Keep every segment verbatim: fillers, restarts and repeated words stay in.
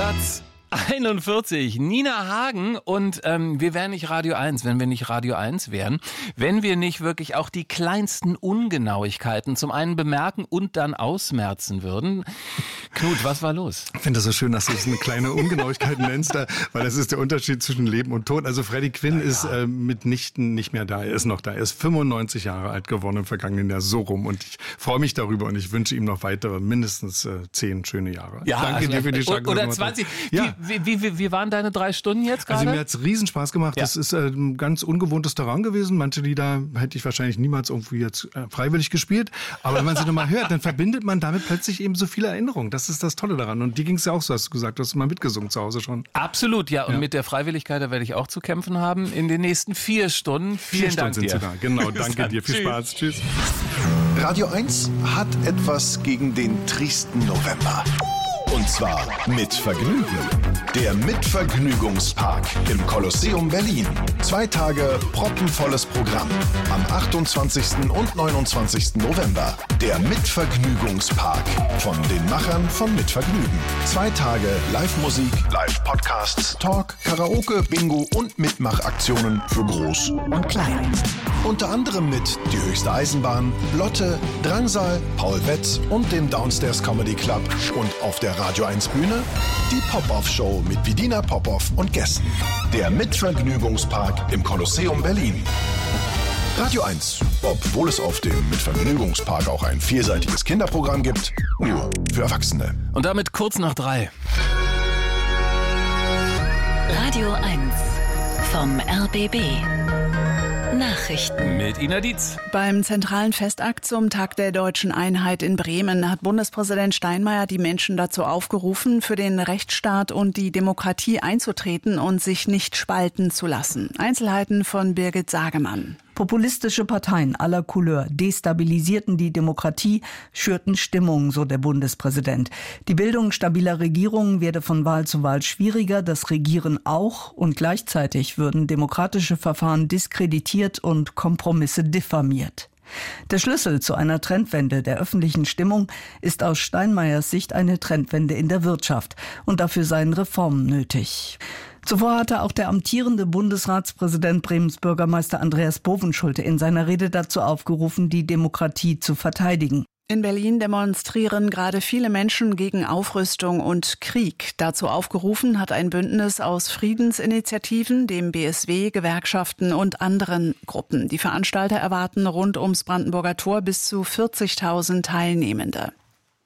Platz einundvierzig, Nina Hagen, und ähm, wir wären nicht Radio eins, wenn wir nicht Radio eins wären, wenn wir nicht wirklich auch die kleinsten Ungenauigkeiten zum einen bemerken und dann ausmerzen würden. Knut, was war los? Ich finde das so schön, dass du es eine kleine Ungenauigkeit nennst, weil das ist der Unterschied zwischen Leben und Tod. Also Freddie Quinn ja, ist äh, mitnichten nicht mehr da, er ist noch da. Er ist fünfundneunzig Jahre alt geworden im vergangenen Jahr, so rum. Und ich freue mich darüber und ich wünsche ihm noch weitere, mindestens äh, zehn schöne Jahre. Ja, danke also, dir für die Chance. Oder zwanzig. Ja. Wie, wie, wie, wie waren deine drei Stunden jetzt gerade? Also mir hat es riesen Spaß gemacht. Ja. Das ist äh, ein ganz ungewohntes Terrain gewesen. Manche Lieder hätte ich wahrscheinlich niemals irgendwie jetzt äh, freiwillig gespielt. Aber wenn man sie nochmal hört, dann verbindet man damit plötzlich eben so viele Erinnerungen. Das ist das Tolle daran. Und dir ging es ja auch so, hast du gesagt, du hast mal mitgesungen zu Hause schon. Absolut, ja. Und ja. mit der Freiwilligkeit, da werde ich auch zu kämpfen haben in den nächsten vier Stunden. Vielen vier Dank Stunden dir. sind sie da. Genau, danke dir. Viel Spaß. Tschüss. Radio eins hat etwas gegen den tristen November. Und zwar mit Vergnügen. Der Mitvergnügungspark im Kolosseum Berlin. Zwei Tage proppenvolles Programm. Am achtundzwanzigsten und neunundzwanzigsten November. Der Mitvergnügungspark von den Machern von Mitvergnügen. Zwei Tage Live-Musik, Live-Podcasts, Talk, Karaoke, Bingo und Mitmachaktionen für Groß und Klein. Unter anderem mit Die höchste Eisenbahn, Lotte, Drangsal, Paul Wetz und dem Downstairs Comedy Club. Und auf der Radio eins Bühne die Pop-Off-Show mit Vidina Popov und Gästen. Der Mitvergnügungspark im Kolosseum Berlin. Radio eins, obwohl es auf dem Mitvergnügungspark auch ein vielseitiges Kinderprogramm gibt, nur für Erwachsene. Und damit kurz nach drei. Radio eins vom R B B. Nachrichten mit Ina Dietz. Beim zentralen Festakt zum Tag der Deutschen Einheit in Bremen hat Bundespräsident Steinmeier die Menschen dazu aufgerufen, für den Rechtsstaat und die Demokratie einzutreten und sich nicht spalten zu lassen. Einzelheiten von Birgit Sagemann. Populistische Parteien aller Couleur destabilisierten die Demokratie, schürten Stimmung, so der Bundespräsident. Die Bildung stabiler Regierungen werde von Wahl zu Wahl schwieriger, das Regieren auch, und gleichzeitig würden demokratische Verfahren diskreditiert und Kompromisse diffamiert. Der Schlüssel zu einer Trendwende der öffentlichen Stimmung ist aus Steinmeiers Sicht eine Trendwende in der Wirtschaft, und dafür seien Reformen nötig. Zuvor hatte auch der amtierende Bundesratspräsident Bremens Bürgermeister Andreas Bovenschulte in seiner Rede dazu aufgerufen, die Demokratie zu verteidigen. In Berlin demonstrieren gerade viele Menschen gegen Aufrüstung und Krieg. Dazu aufgerufen hat ein Bündnis aus Friedensinitiativen, dem B S W, Gewerkschaften und anderen Gruppen. Die Veranstalter erwarten rund ums Brandenburger Tor bis zu vierzigtausend Teilnehmende.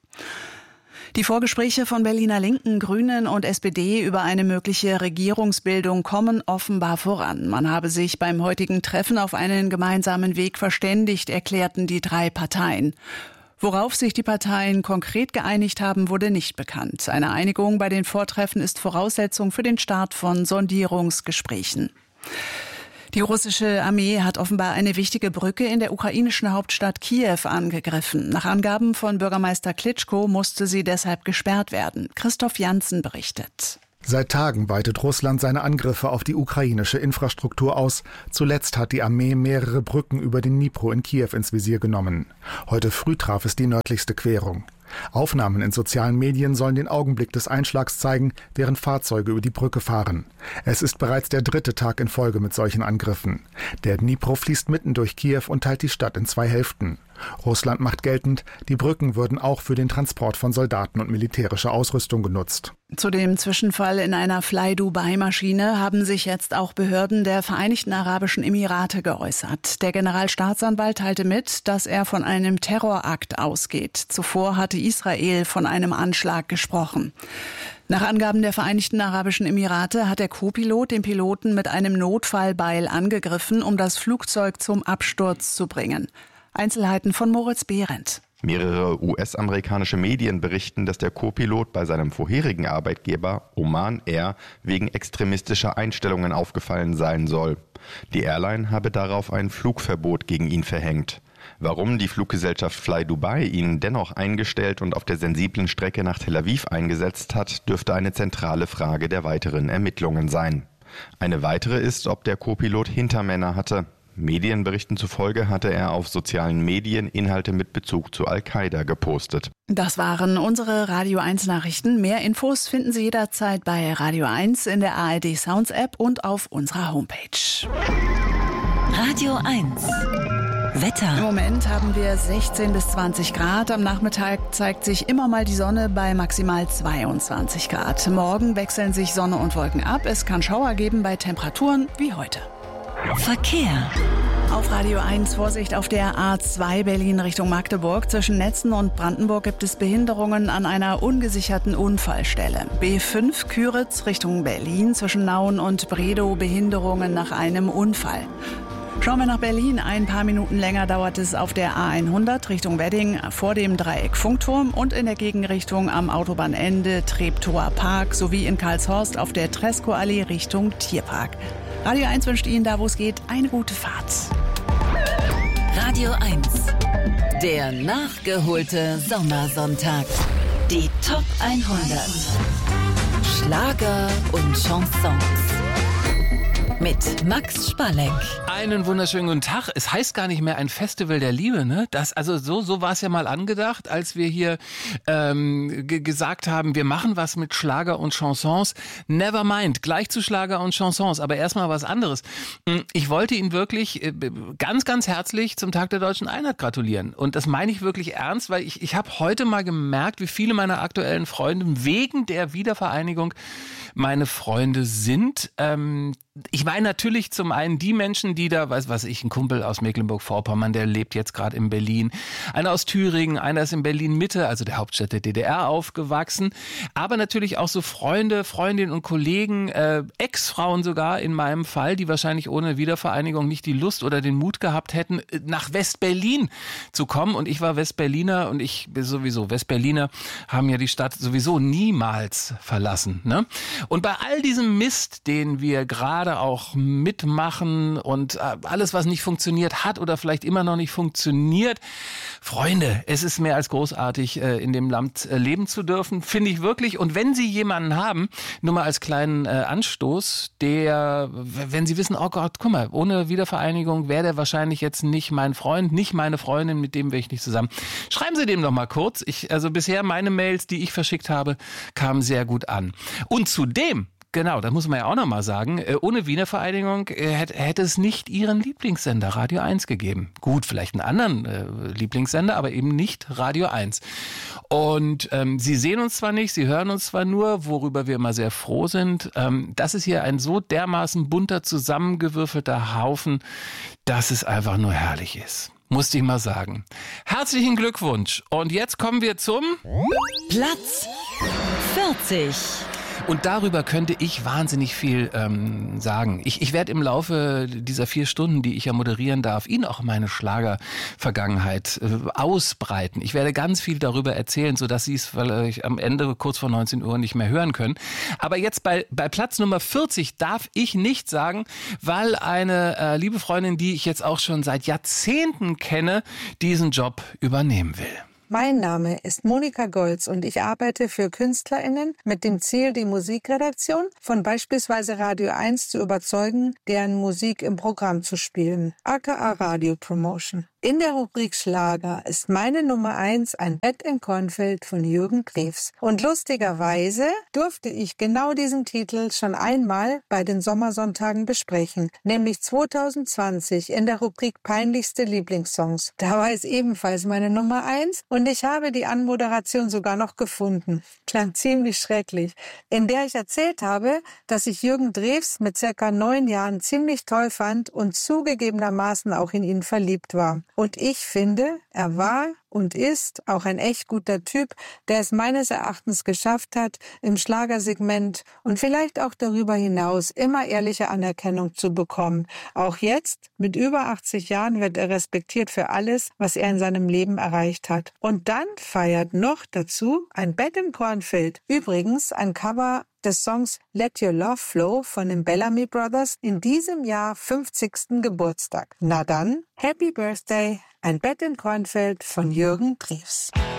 Die Vorgespräche von Berliner Linken, Grünen und S P D über eine mögliche Regierungsbildung kommen offenbar voran. Man habe sich beim heutigen Treffen auf einen gemeinsamen Weg verständigt, erklärten die drei Parteien. Worauf sich die Parteien konkret geeinigt haben, wurde nicht bekannt. Eine Einigung bei den Vortreffen ist Voraussetzung für den Start von Sondierungsgesprächen. Die russische Armee hat offenbar eine wichtige Brücke in der ukrainischen Hauptstadt Kiew angegriffen. Nach Angaben von Bürgermeister Klitschko musste sie deshalb gesperrt werden. Christoph Janssen berichtet. Seit Tagen weitet Russland seine Angriffe auf die ukrainische Infrastruktur aus. Zuletzt hat die Armee mehrere Brücken über den Dnipro in Kiew ins Visier genommen. Heute früh traf es die nördlichste Querung. Aufnahmen in sozialen Medien sollen den Augenblick des Einschlags zeigen, während Fahrzeuge über die Brücke fahren. Es ist bereits der dritte Tag in Folge mit solchen Angriffen. Der Dnipro fließt mitten durch Kiew und teilt die Stadt in zwei Hälften. Russland macht geltend, die Brücken würden auch für den Transport von Soldaten und militärischer Ausrüstung genutzt. Zu dem Zwischenfall in einer Fly-Dubai-Maschine haben sich jetzt auch Behörden der Vereinigten Arabischen Emirate geäußert. Der Generalstaatsanwalt teilte mit, dass er von einem Terrorakt ausgeht. Zuvor hatte Israel von einem Anschlag gesprochen. Nach Angaben der Vereinigten Arabischen Emirate hat der Co-Pilot den Piloten mit einem Notfallbeil angegriffen, um das Flugzeug zum Absturz zu bringen. Einzelheiten von Moritz Behrendt. Mehrere U S-amerikanische Medien berichten, dass der Co-Pilot bei seinem vorherigen Arbeitgeber Oman Air wegen extremistischer Einstellungen aufgefallen sein soll. Die Airline habe darauf ein Flugverbot gegen ihn verhängt. Warum die Fluggesellschaft Fly Dubai ihn dennoch eingestellt und auf der sensiblen Strecke nach Tel Aviv eingesetzt hat, dürfte eine zentrale Frage der weiteren Ermittlungen sein. Eine weitere ist, ob der Co-Pilot Hintermänner hatte. Medienberichten zufolge hatte er auf sozialen Medien Inhalte mit Bezug zu Al-Qaida gepostet. Das waren unsere Radio eins Nachrichten. Mehr Infos finden Sie jederzeit bei Radio eins in der A R D Sounds App und auf unserer Homepage. Radio eins. Wetter. Im Moment haben wir sechzehn bis zwanzig Grad. Am Nachmittag zeigt sich immer mal die Sonne bei maximal zweiundzwanzig Grad. Morgen wechseln sich Sonne und Wolken ab. Es kann Schauer geben bei Temperaturen wie heute. Verkehr. Auf Radio eins Vorsicht auf der A zwei Berlin Richtung Magdeburg. Zwischen Netzen und Brandenburg gibt es Behinderungen an einer ungesicherten Unfallstelle. B fünf Küritz Richtung Berlin. Zwischen Nauen und Bredow Behinderungen nach einem Unfall. Schauen wir nach Berlin. Ein paar Minuten länger dauert es auf der A hundert Richtung Wedding vor dem Dreieck Funkturm und in der Gegenrichtung am Autobahnende Treptower Park sowie in Karlshorst auf der Tresco-Allee Richtung Tierpark. Radio eins wünscht Ihnen da, wo es geht, eine gute Fahrt. Radio eins. Der nachgeholte Sommersonntag. Die Top hundert. Schlager und Chansons. Mit Max Spalleck. Einen wunderschönen guten Tag. Es heißt gar nicht mehr ein Festival der Liebe, ne? Das, also so, so war es ja mal angedacht, als wir hier ähm, g- gesagt haben, wir machen was mit Schlager und Chansons. Never mind, gleich zu Schlager und Chansons, aber erstmal was anderes. Ich wollte Ihnen wirklich äh, ganz, ganz herzlich zum Tag der Deutschen Einheit gratulieren. Und das meine ich wirklich ernst, weil ich, ich habe heute mal gemerkt, wie viele meiner aktuellen Freunde wegen der Wiedervereinigung meine Freunde sind. Ähm, ich meine natürlich zum einen die Menschen, die da, weiß was ich, ein Kumpel aus Mecklenburg-Vorpommern, der lebt jetzt gerade in Berlin, einer aus Thüringen, einer ist in Berlin-Mitte, also der Hauptstadt der D D R, aufgewachsen, aber natürlich auch so Freunde, Freundinnen und Kollegen, äh, Ex-Frauen sogar in meinem Fall, die wahrscheinlich ohne Wiedervereinigung nicht die Lust oder den Mut gehabt hätten, nach West-Berlin zu kommen. Und ich war Westberliner und ich bin sowieso, Westberliner haben ja die Stadt sowieso niemals verlassen, ne? Und bei all diesem Mist, den wir gerade auch mitmachen und alles, was nicht funktioniert hat oder vielleicht immer noch nicht funktioniert. Freunde, es ist mehr als großartig, in dem Land leben zu dürfen, finde ich wirklich. Und wenn Sie jemanden haben, nur mal als kleinen Anstoß, der, wenn Sie wissen, oh Gott, guck mal, ohne Wiedervereinigung wäre der wahrscheinlich jetzt nicht mein Freund, nicht meine Freundin, mit dem wäre ich nicht zusammen. Schreiben Sie dem doch mal kurz. Ich, also bisher meine Mails, die ich verschickt habe, kamen sehr gut an. Und zudem, genau, das muss man ja auch nochmal sagen, ohne Wiedervereinigung hätte es nicht Ihren Lieblingssender Radio eins gegeben. Gut, vielleicht einen anderen äh, Lieblingssender, aber eben nicht Radio eins. Und ähm, Sie sehen uns zwar nicht, Sie hören uns zwar nur, worüber wir immer sehr froh sind. Ähm, das ist hier ein so dermaßen bunter, zusammengewürfelter Haufen, dass es einfach nur herrlich ist. Musste ich mal sagen. Herzlichen Glückwunsch. Und jetzt kommen wir zum Platz vierzig. Und darüber könnte ich wahnsinnig viel ähm, sagen. Ich, ich werde im Laufe dieser vier Stunden, die ich ja moderieren darf, Ihnen auch meine Schlager-Vergangenheit äh, ausbreiten. Ich werde ganz viel darüber erzählen, sodass Sie es vielleicht am Ende kurz vor neunzehn Uhr nicht mehr hören können. Aber jetzt bei, bei Platz Nummer vierzig darf ich nicht sagen, weil eine äh, liebe Freundin, die ich jetzt auch schon seit Jahrzehnten kenne, diesen Job übernehmen will. Mein Name ist Monika Golz und ich arbeite für KünstlerInnen mit dem Ziel, die Musikredaktion von beispielsweise Radio eins zu überzeugen, deren Musik im Programm zu spielen, aka Radio Promotion. In der Rubrik Schlager ist meine Nummer eins ein Bett in Kornfeld von Jürgen Drews. Und lustigerweise durfte ich genau diesen Titel schon einmal bei den Sommersonntagen besprechen, nämlich zwanzig zwanzig in der Rubrik Peinlichste Lieblingssongs. Da war es ebenfalls meine Nummer eins und ich habe die Anmoderation sogar noch gefunden. Klang ziemlich schrecklich, in der ich erzählt habe, dass ich Jürgen Drews mit circa neun Jahren ziemlich toll fand und zugegebenermaßen auch in ihn verliebt war. Und ich finde, er war und ist auch ein echt guter Typ, der es meines Erachtens geschafft hat, im Schlagersegment und vielleicht auch darüber hinaus immer ehrliche Anerkennung zu bekommen. Auch jetzt, mit über achtzig Jahren, wird er respektiert für alles, was er in seinem Leben erreicht hat. Und dann feiert noch dazu ein Bett im Kornfeld. Übrigens ein Cover des Songs Let Your Love Flow von den Bellamy Brothers in diesem Jahr fünfzigsten Geburtstag. Na dann, Happy Birthday, ein Bett in Kornfeld von Jürgen Drews.